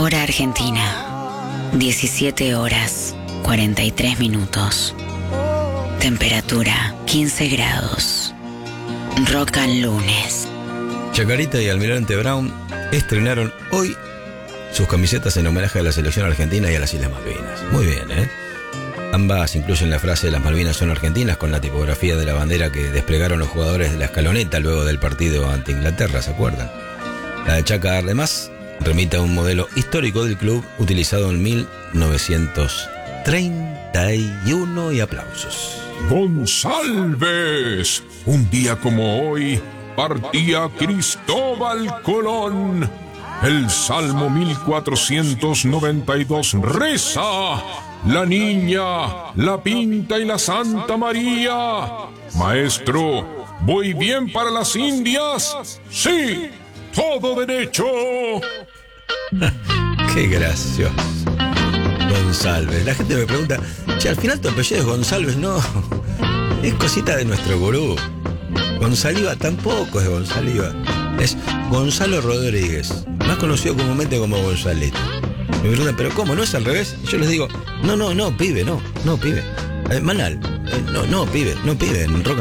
Hora Argentina, 17 horas, 43 minutos. Temperatura, 15 grados. Rock and Lunes. Chacarita y Almirante Brown estrenaron hoy sus camisetas en homenaje a la selección argentina y a las Islas Malvinas. Muy bien, ¿eh? Ambas incluyen la frase "las Malvinas son argentinas" con la tipografía de la bandera que desplegaron los jugadores de la Escaloneta luego del partido ante Inglaterra, ¿se acuerdan? La de Chaca además remite a un modelo histórico del club utilizado en 1931 y aplausos. González, un día como hoy partía Cristóbal Colón. El Salmo 1492 reza: la Niña, la Pinta y la Santa María. Maestro, ¿voy bien para las Indias? Sí, todo derecho. Qué gracioso. González. La gente me pregunta, che, al final tu apellido es González. No, es cosita de nuestro gurú. Gonzaliva tampoco es Gonzaliva. Es Gonzalo Rodríguez, más conocido comúnmente como Gonzalito. Me preguntan, ¿pero cómo? ¿No es al revés? Y yo les digo, no, pibe, no, pibe. Manal, no, pibe, en Rock